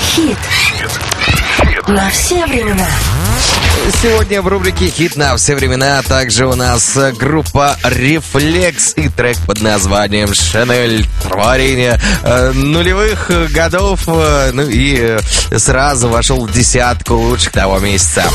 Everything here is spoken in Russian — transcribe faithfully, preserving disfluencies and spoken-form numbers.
Хит. На все времена. Сегодня в рубрике «Хит на все времена» также у нас группа «Рефлекс» и трек под названием «Шанель». Творение э, нулевых годов, э, ну и э, сразу вошел в десятку лучших того месяца.